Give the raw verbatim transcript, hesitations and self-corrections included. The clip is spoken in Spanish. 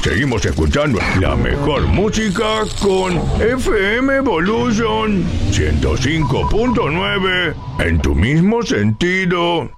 Seguimos escuchando la mejor música con F M Evolution ciento cinco punto nueve en tu mismo sentido.